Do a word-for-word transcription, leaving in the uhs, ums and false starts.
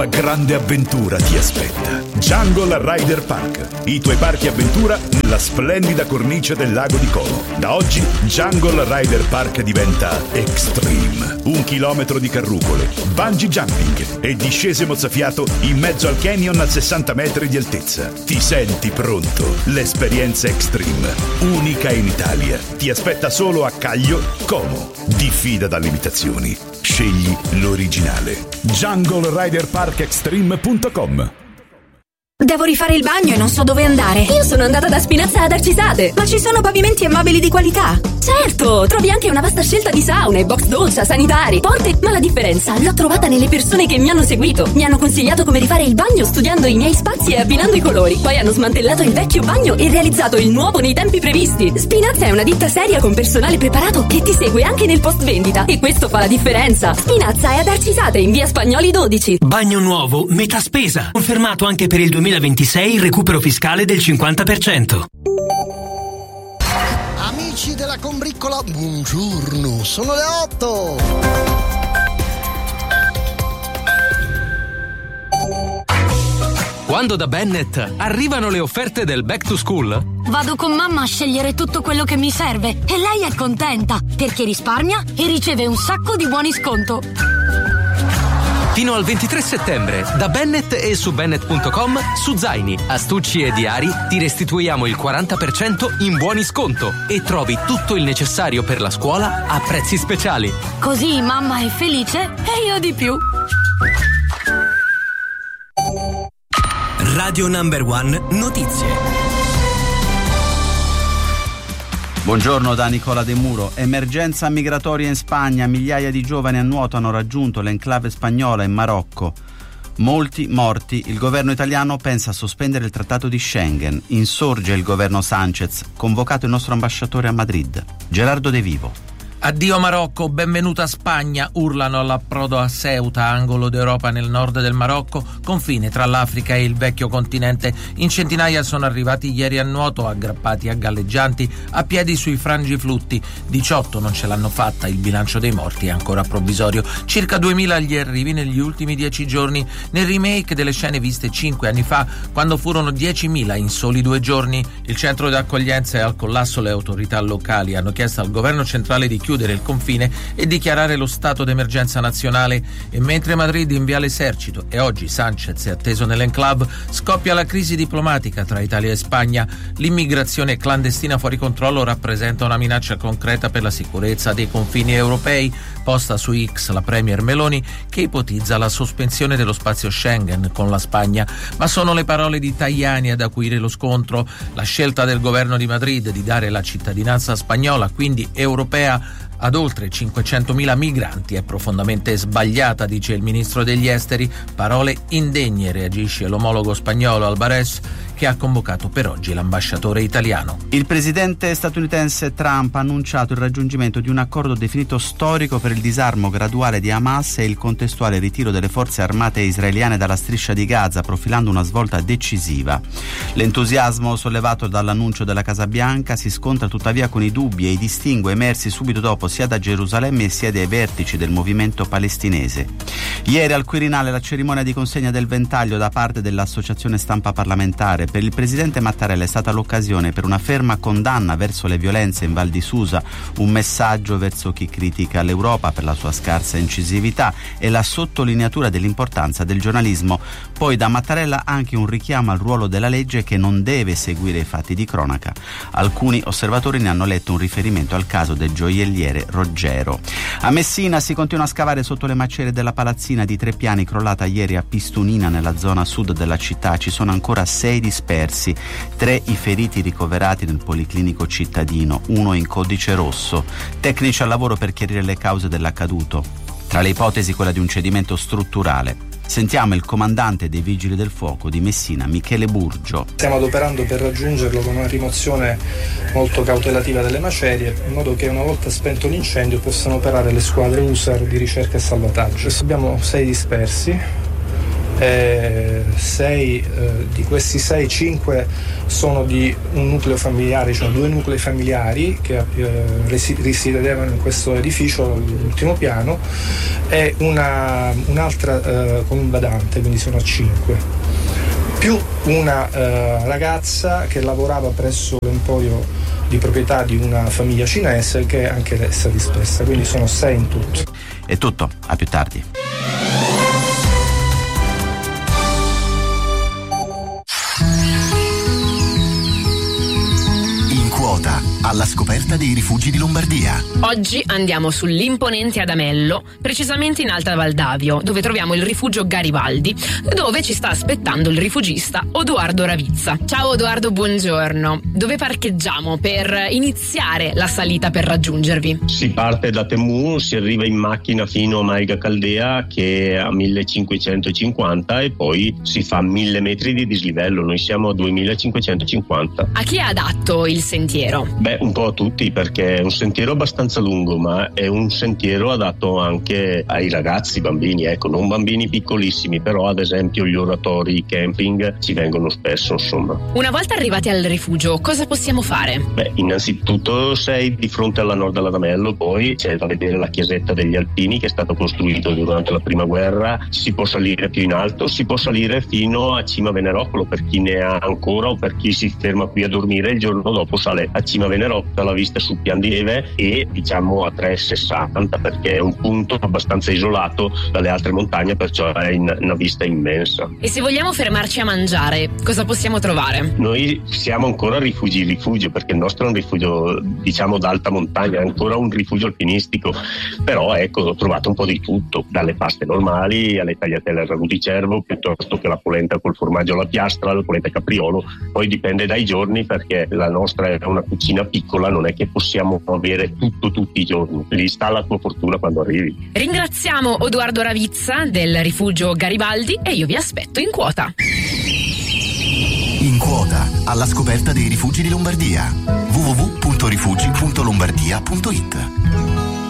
Grande avventura ti aspetta. Jungle Rider Park, i tuoi parchi avventura nella splendida cornice del lago di Como. Da oggi Jungle Rider Park diventa Extreme. Un chilometro di carrucole, bungee jumping e discese mozzafiato in mezzo al canyon a sessanta metri di altezza. Ti senti pronto? L'esperienza Extreme, unica in Italia, ti aspetta solo a Caglio, Como. Diffida dalle limitazioni. Scegli l'originale. jungle rider park extreme punto com. Devo rifare il bagno e non so dove andare. Io sono andata da Spinazza ad Arcisate. Ma ci sono pavimenti e mobili di qualità. Certo, trovi anche una vasta scelta di saune, box doccia, sanitari, porte. Ma la differenza l'ho trovata nelle persone che mi hanno seguito. Mi hanno consigliato come rifare il bagno studiando i miei spazi e abbinando i colori. Poi hanno smantellato il vecchio bagno e realizzato il nuovo nei tempi previsti. Spinazza è una ditta seria con personale preparato che ti segue anche nel post vendita. E questo fa la differenza. Spinazza è ad Arcisate, in via Spagnoli dodici. Bagno nuovo, metà spesa. Confermato anche per il duemilaventisei il recupero fiscale del cinquanta per cento. Amici della combriccola, buongiorno, sono le otto. Quando da Bennett arrivano le offerte del back to school, vado con mamma a scegliere tutto quello che mi serve e lei è contenta perché risparmia e riceve un sacco di buoni sconto. fino al ventitré settembre, da Bennett e su Bennett punto com, su zaini, astucci e diari ti restituiamo il quaranta per cento in buoni sconto e trovi tutto il necessario per la scuola a prezzi speciali. Così mamma è felice e io di più. Radio Number One Notizie. Buongiorno da Nicola De Muro. Emergenza migratoria in Spagna, migliaia di giovani a nuoto hanno raggiunto l'enclave spagnola in Marocco. Molti morti, il governo italiano pensa a sospendere il trattato di Schengen. Insorge il governo Sanchez, convocato il nostro ambasciatore a Madrid. Gerardo De Vivo. Addio Marocco, benvenuta Spagna, urlano all'approdo a Ceuta, angolo d'Europa nel nord del Marocco, confine tra l'Africa e il vecchio continente. In centinaia sono arrivati ieri a nuoto, aggrappati a galleggianti, a piedi sui frangiflutti. diciotto non ce l'hanno fatta, il bilancio dei morti è ancora provvisorio. Circa duemila gli arrivi negli ultimi dieci giorni, nel remake delle scene viste cinque anni fa, quando furono diecimila in soli due giorni. Il centro di accoglienza è al collasso, le autorità locali hanno chiesto al governo centrale di chiudere chiudere il confine e dichiarare lo stato d'emergenza nazionale. E mentre Madrid invia l'esercito e oggi Sanchez è atteso nell'enclave, scoppia la crisi diplomatica tra Italia e Spagna. L'immigrazione clandestina fuori controllo rappresenta una minaccia concreta per la sicurezza dei confini europei. Posta su X la premier Meloni, che ipotizza la sospensione dello spazio Schengen con la Spagna. Ma sono le parole di Tajani ad acuire lo scontro. La scelta del governo di Madrid di dare la cittadinanza spagnola, quindi europea, ad oltre cinquecentomila migranti è profondamente sbagliata, dice il ministro degli esteri. Parole indegne, reagisce l'omologo spagnolo Alvarez, che ha convocato per oggi l'ambasciatore italiano. Il presidente statunitense Trump ha annunciato il raggiungimento di un accordo definito storico per il disarmo graduale di Hamas e il contestuale ritiro delle forze armate israeliane dalla striscia di Gaza, profilando una svolta decisiva. L'entusiasmo sollevato dall'annuncio della Casa Bianca si scontra tuttavia con i dubbi e i distinguo emersi subito dopo sia da Gerusalemme sia dai vertici del movimento palestinese. Ieri al Quirinale la cerimonia di consegna del ventaglio da parte dell'Associazione Stampa Parlamentare. Per il presidente Mattarella è stata l'occasione per una ferma condanna verso le violenze in Val di Susa, un messaggio verso chi critica l'Europa per la sua scarsa incisività e la sottolineatura dell'importanza del giornalismo. Poi da Mattarella anche un richiamo al ruolo della legge che non deve seguire i fatti di cronaca. Alcuni osservatori ne hanno letto un riferimento al caso del gioielliere Roggero. A Messina si continua a scavare sotto le macerie della palazzina di tre piani crollata ieri a Pistunina nella zona sud della città. Ci sono ancora sei dispersi, tre i feriti ricoverati nel policlinico cittadino, uno in codice rosso. Tecnici al lavoro per chiarire le cause dell'accaduto. Tra le ipotesi quella di un cedimento strutturale. Sentiamo il comandante dei Vigili del Fuoco di Messina, Michele Burgio. Stiamo adoperando per raggiungerlo con una rimozione molto cautelativa delle macerie, in modo che una volta spento l'incendio possano operare le squadre U S A R di ricerca e salvataggio. Adesso abbiamo sei dispersi, eh, sei, eh, di questi sei, cinque sono di un nucleo familiare, cioè due nuclei familiari che eh, risi- risiedevano in questo edificio all'ultimo piano, e una, un'altra eh, con un badante, quindi sono a cinque, più una eh, ragazza che lavorava presso l'emporio di proprietà di una famiglia cinese che anche lei è stata dispersa, quindi sono sei in tutto. È tutto, a più tardi. Quota alla scoperta dei rifugi di Lombardia. Oggi andiamo sull'imponente Adamello, precisamente in Alta Valdavio, dove troviamo il rifugio Garibaldi, dove ci sta aspettando il rifugista Odoardo Ravizza. Ciao Odoardo, buongiorno. Dove parcheggiamo per iniziare la salita per raggiungervi? Si parte da Temu, si arriva in macchina fino a Maiga Caldea, che è a millecinquecentocinquanta, e poi si fa mille metri di dislivello. Noi siamo a duemilacinquecentocinquanta. A chi è adatto il sentiero? Beh, un po' a tutti, perché è un sentiero abbastanza lungo, ma è un sentiero adatto anche ai ragazzi, bambini, ecco, non bambini piccolissimi, però ad esempio gli oratori, i camping ci vengono spesso, insomma. Una volta arrivati al rifugio, cosa possiamo fare? Beh, innanzitutto sei di fronte alla Nord dell'Adamello, poi c'è da vedere la chiesetta degli Alpini, che è stato costruito durante la prima guerra. Si può salire più in alto, si può salire fino a Cima Venerocolo per chi ne ha ancora, o per chi si ferma qui a dormire, il giorno dopo sale a Cima Venerocolo, la vista sul Pian di Neve, e diciamo a trecentosessanta, perché è un punto abbastanza isolato dalle altre montagne, perciò è in, una vista immensa. E se vogliamo fermarci a mangiare, cosa possiamo trovare? Noi siamo ancora rifugi rifugio, perché il nostro è un rifugio diciamo d'alta montagna, è ancora un rifugio alpinistico, però ecco, ho trovato un po' di tutto, dalle paste normali alle tagliatelle al ragù di cervo, piuttosto che la polenta col formaggio alla piastra, la polenta capriolo. Poi dipende dai giorni, perché la nostra è una cucina piccola, non è che possiamo avere tutto tutti i giorni, lì sta la tua fortuna quando arrivi. Ringraziamo Odoardo Ravizza del rifugio Garibaldi e io vi aspetto in quota. In quota alla scoperta dei rifugi di Lombardia. w w w punto rifugi punto lombardia punto it